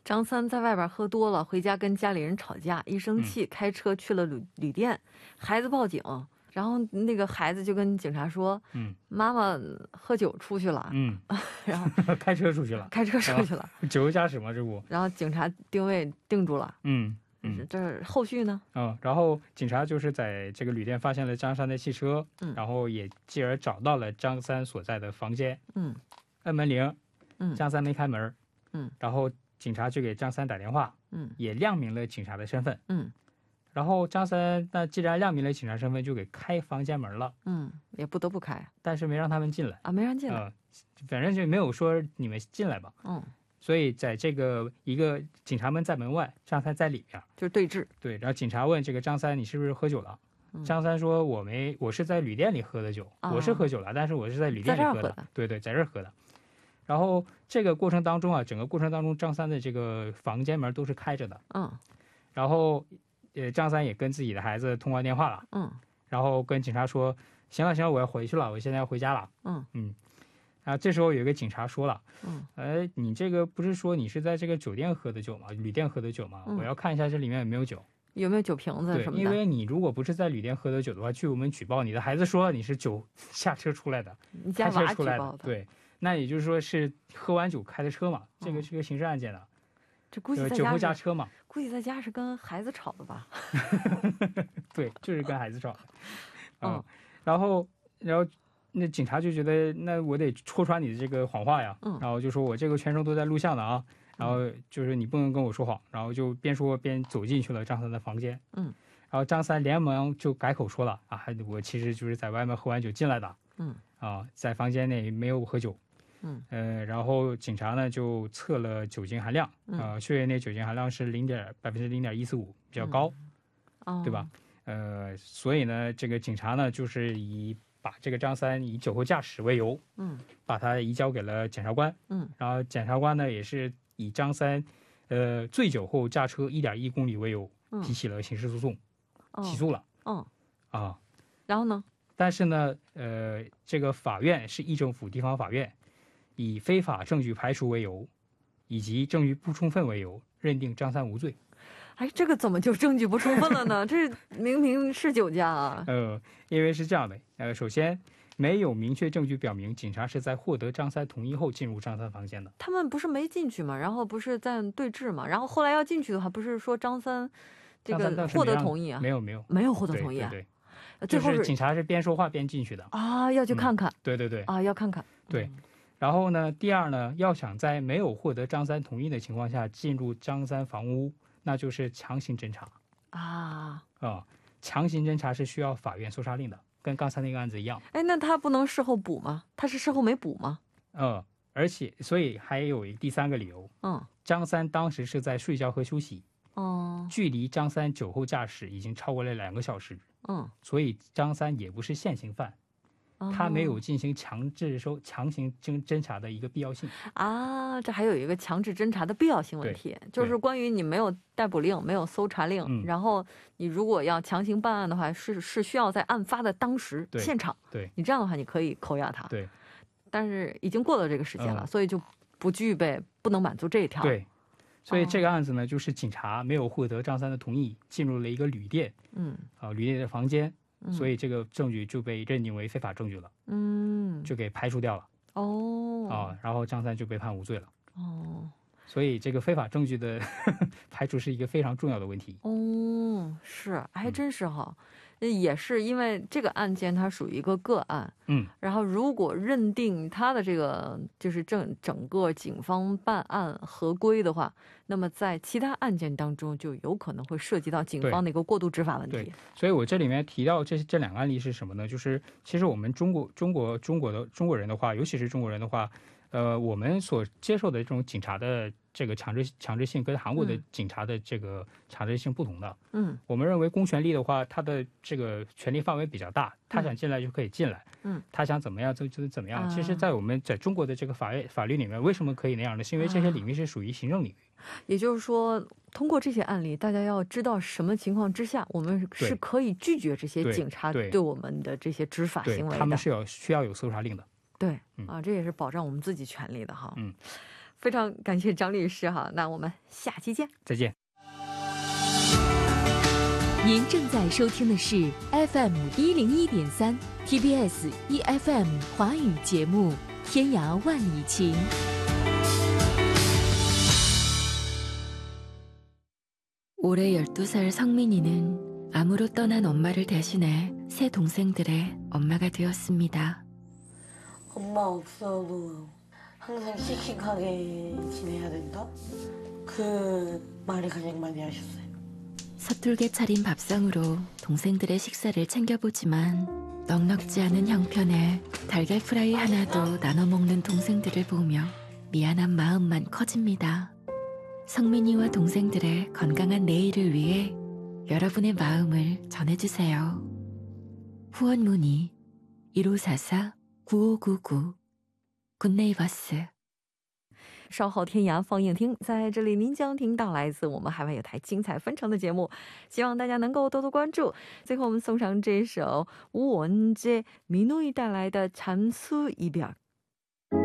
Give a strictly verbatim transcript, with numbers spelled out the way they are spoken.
张三在外边喝多了，回家跟家里人吵架，一生气开车去了旅旅店，孩子报警，然后那个孩子就跟警察说，嗯，妈妈喝酒出去了，嗯，然后开车出去了，开车出去了，酒后驾驶嘛，这不，然后警察定位定住了，嗯。嗯，这后续呢？嗯，然后警察就是在这个旅店发现了张三的汽车，嗯，然后也继而找到了张三所在的房间，嗯，按门铃，嗯，张三没开门，嗯，然后警察就给张三打电话，嗯，也亮明了警察的身份，嗯，然后张三那既然亮明了警察身份，就给开房间门了，嗯，也不得不开，但是没让他们进来啊，没让进来，呃，反正就没有说你们进来吧，嗯。所以在这个一个警察们在门外，张三在里面，就是对峙。对，然后警察问这个张三：“你是不是喝酒了？”嗯、张三说：“我没，我是在旅店里喝的酒，啊、我是喝酒了，但是我是在旅店里喝的。喝的对对，在这儿喝的。”然后这个过程当中啊，整个过程当中，张三的这个房间门都是开着的。嗯。然后，呃，张三也跟自己的孩子通完电话了。嗯。然后跟警察说：“行了行了，我要回去了，我现在要回家了。”嗯嗯。啊，这时候有一个警察说了，嗯，哎，你这个不是说你是在这个酒店喝的酒吗？旅店喝的酒吗？嗯、我要看一下这里面有没有酒，有没有酒瓶子什么的。因为你如果不是在旅店喝的酒的话，据我们举报，你的孩子说你是酒下车出来的，你家娃举报的，对，那也就是说是喝完酒开的车嘛，这个是个刑事案件的。嗯、这估计在家酒后驾车嘛，估计在家是跟孩子吵的吧？对，就是跟孩子吵的。嗯，嗯然后，然后。那警察就觉得，那我得戳穿你的这个谎话呀，嗯、然后就说我这个全程都在录像的啊，然后就是你不能跟我说谎，然后就边说边走进去了张三的房间，嗯，然后张三连忙就改口说了啊，我其实就是在外面喝完酒进来的，嗯，啊，在房间内没有喝酒，嗯，呃，然后警察呢就测了酒精含量，啊、呃，血液内酒精含量是零点百分之零点一四五，比较高，哦，对吧？呃，所以呢，这个警察呢就是以把这个张三以酒后驾驶为由，嗯，把他移交给了检察官，嗯，然后检察官呢也是以张三，呃，醉酒后驾车一点一公里为由，提起了刑事诉讼，嗯、起诉了，嗯，啊，然后呢？但是呢，呃，这个法院是议政府地方法院，以非法证据排除为由，以及证据不充分为由，认定张三无罪。哎，这个怎么就证据不充分了呢？这明明是酒驾啊！呃，因为是这样的，呃，首先没有明确证据表明警察是在获得张三同意后进入张三房间的。他们不是没进去吗？然后不是在对峙吗？然后后来要进去的话，不是说张三这个获得同意啊？没有没有没有获得同意啊？对对对，最后是警察是边说话边进去的啊，要去看看。嗯、对对对，啊，要看看。对。嗯然后呢，第二呢，要想在没有获得张三同意的情况下进入张三房屋，那就是强行侦查啊啊、呃！强行侦查是需要法院搜查令的，跟刚才那个案子一样。哎，那他不能事后补吗？他是事后没补吗？呃，而且所以还有第三个理由，嗯，张三当时是在睡觉和休息，哦，距离张三酒后驾驶已经超过了两个小时，嗯，所以张三也不是现行犯。他没有进行强制收强行侦侦查的一个必要性啊，这还有一个强制侦查的必要性问题，就是关于你没有逮捕令、没有搜查令，嗯、然后你如果要强行办案的话，是是需要在案发的当时现场，对你这样的话，你可以扣押他，对，但是已经过了这个时间了，嗯、所以就不具备不能满足这一条，对。所以这个案子呢，哦、就是警察没有获得张三的同意，进入了一个旅店，嗯，啊，旅店的房间。所以这个证据就被认定为非法证据了，嗯，就给排除掉了，哦，啊，然后张三就被判无罪了，哦，所以这个非法证据的呵呵排除是一个非常重要的问题，哦，是，还真是哈，嗯、也是因为这个案件它属于一个个案，嗯，然后如果认定他的这个就是整整个警方办案合规的话，那么在其他案件当中就有可能会涉及到警方的一个过度执法问题。对，所以我这里面提到这这两个案例是什么呢？就是其实我们中国中国中国的中国人的话，尤其是中国人的话，呃，我们所接受的这种警察的这个强制强制性跟韩国的警察的这个强制性不同的。嗯，我们认为公权力的话，它的这个权力范围比较大，他想进来就可以进来，嗯，他想怎么样就就怎么样。嗯、其实，在我们在中国的这个法法律里面，为什么可以那样呢？是因为这些领域是属于行政领域。也就是说，通过这些案例，大家要知道什么情况之下，我们是可以拒绝这些警察对我们的这些执法行为的。他们是要需要有搜查令的。对、嗯、啊，这也是保障我们自己权利的哈。嗯。 非常感谢张律师哈，那我们下期见， 再见。 您正在收听的是 F M 一零一点三 T B S E F M 华语节目《天涯万里情》。 올해 열두 살 성민이는 암으로 떠난 엄마를 대신해 새 동생들의 엄마가 되었습니다. 엄마 없어도 항상 씩씩하게 지내야 된다? 그 말을 가장 많이 하셨어요. 서툴게 차린 밥상으로 동생들의 식사를 챙겨보지만 넉넉지 않은 형편에 달걀 프라이 하나도 나눠 먹는 동생들을 보며 미안한 마음만 커집니다. 성민이와 동생들의 건강한 내일을 위해 여러분의 마음을 전해주세요. 후원 문의 일오사사 구오구구 굿네이버스。 稍后天涯放映厅，在这里您将听到来自我们海外有台精彩纷呈的节目，希望大家能够多多关注。最后我们送上这首吴文杰、米诺伊带来的《잠수이별》。